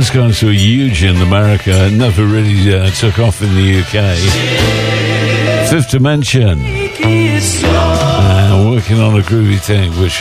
This guys were huge in America, never really took off in the UK. Fifth Dimension. Working on a groovy thing, which